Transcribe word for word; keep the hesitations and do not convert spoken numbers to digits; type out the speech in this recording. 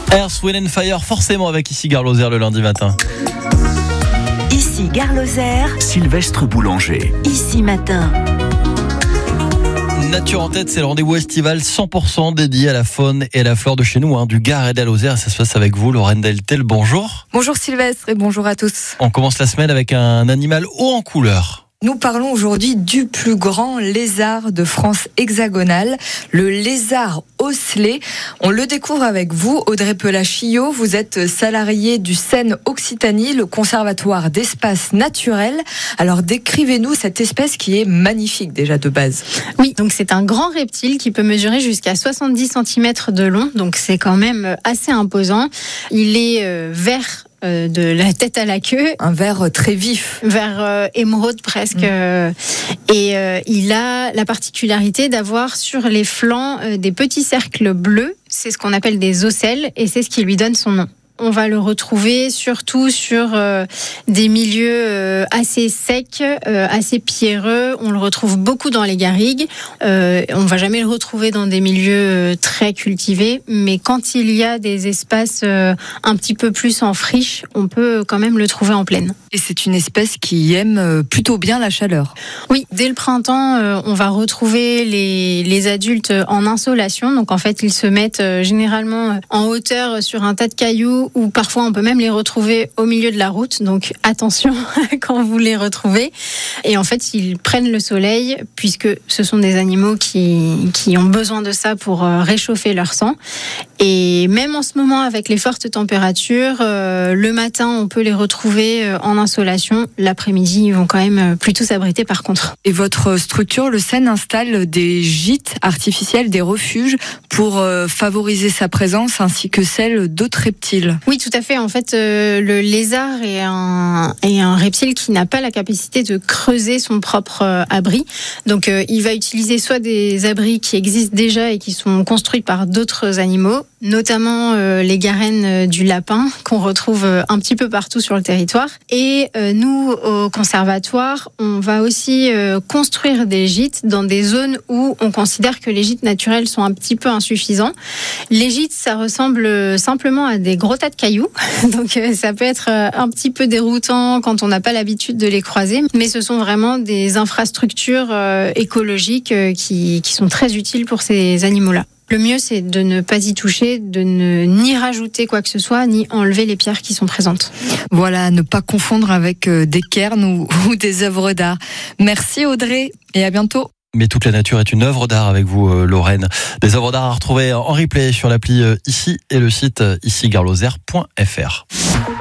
Earth, Wind and Fire, forcément avec ici Gare Lozère le lundi matin. Ici Gare Lozère, Sylvestre Boulanger. Ici matin. Nature en tête, c'est le rendez-vous estival cent pour cent dédié à la faune et à la flore de chez nous, hein, du Gard et de la Lozère. Ça se passe avec vous, Lorraine Deltel. Bonjour. Bonjour Sylvestre et bonjour à tous. On commence la semaine avec un animal haut en couleur. Nous parlons aujourd'hui du plus grand lézard de France hexagonale, le lézard osselet. On le découvre avec vous, Audrey Pelachillot. Vous êtes salariée du Seine Occitanie, le conservatoire d'espaces naturels. Alors décrivez-nous cette espèce qui est magnifique déjà de base. Oui, donc c'est un grand reptile qui peut mesurer jusqu'à soixante-dix centimètres de long, donc c'est quand même assez imposant. Il est euh, vert Euh, de la tête à la queue. Un vert très vif. Vert euh, émeraude presque. Mmh. Euh, et euh, il a la particularité d'avoir sur les flancs euh, des petits cercles bleus. C'est ce qu'on appelle des ocelles et c'est ce qui lui donne son nom. On va le retrouver surtout sur euh, des milieux euh, assez secs, euh, assez pierreux. On le retrouve beaucoup dans les garrigues. Euh, on va jamais le retrouver dans des milieux euh, très cultivés, mais quand il y a des espaces euh, un petit peu plus en friche, on peut quand même le trouver en plaine. Et c'est une espèce qui aime plutôt bien la chaleur. Oui, dès le printemps, euh, on va retrouver les, les adultes en insolation. Donc en fait, ils se mettent euh, généralement en hauteur sur un tas de cailloux, ou parfois on peut même les retrouver au milieu de la route, donc attention quand vous les retrouvez. Et en fait, ils prennent le soleil, puisque ce sont des animaux qui, qui ont besoin de ça pour réchauffer leur sang. Et même en ce moment, avec les fortes températures, euh, le matin, on peut les retrouver en insolation. L'après-midi, ils vont quand même plutôt s'abriter par contre. Et votre structure, le Seine, installe des gîtes artificiels, des refuges, pour euh, favoriser sa présence ainsi que celle d'autres reptiles. Oui, tout à fait. En fait, euh, le lézard est un, est un reptile qui n'a pas la capacité de creuser son propre euh, abri. Donc, euh, il va utiliser soit des abris qui existent déjà et qui sont construits par d'autres animaux, notamment euh, les garennes du lapin qu'on retrouve euh, un petit peu partout sur le territoire. Et euh, nous, au conservatoire, on va aussi euh, construire des gîtes dans des zones où on considère que les gîtes naturels sont un petit peu insuffisants. Les gîtes, ça ressemble simplement à des gros tas de cailloux, donc euh, ça peut être euh, un petit peu déroutant quand on n'a pas l'habitude de les croiser, mais ce sont vraiment des infrastructures euh, écologiques euh, qui, qui sont très utiles pour ces animaux-là. Le mieux, c'est de ne pas y toucher, de ne ni rajouter quoi que ce soit, ni enlever les pierres qui sont présentes. Voilà, ne pas confondre avec des cairns ou, ou des œuvres d'art. Merci Audrey et à bientôt. Mais toute la nature est une œuvre d'art avec vous, euh, Lorraine. Des œuvres d'art à retrouver en replay sur l'appli euh, Ici et le site euh, ici gare lozère point f r.